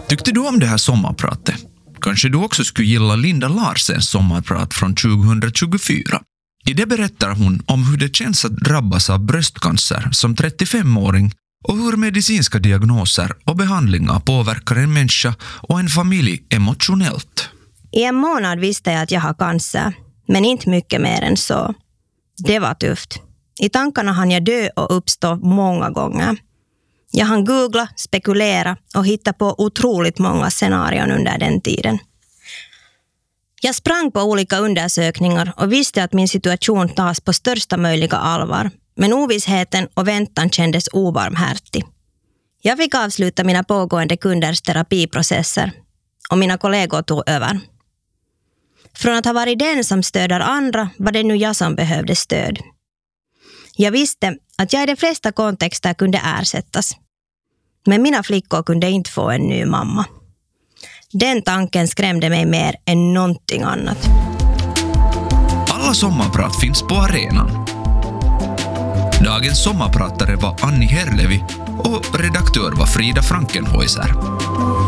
Tyckte du om det här sommarpratet? Kanske du också skulle gilla Linda Larsens sommarprat från 2024. I det berättar hon om hur det känns att drabbas av bröstcancer som 35-åring och hur medicinska diagnoser och behandlingar påverkar en människa och en familj emotionellt. I en månad visste jag att jag har cancer, men inte mycket mer än så. Det var tufft. I tankarna hann jag dö och uppstå många gånger. Jag hann googla, spekulera och hitta på otroligt många scenarion under den tiden. Jag sprang på olika undersökningar och visste att min situation tas på största möjliga allvar. Men ovissheten och väntan kändes obarmhärtig. Jag fick avsluta mina pågående kunders terapiprocesser och mina kollegor tog över. Från att ha varit den som stöder andra var det nu jag som behövde stöd. Jag visste att jag i de flesta kontexter kunde ersättas. Men mina flickor kunde inte få en ny mamma. Den tanken skrämde mig mer än någonting annat. Alla sommarprat finns på arenan. Dagens sommarpratare var Annie Herlevi och redaktör var Frida Frankenhäuser.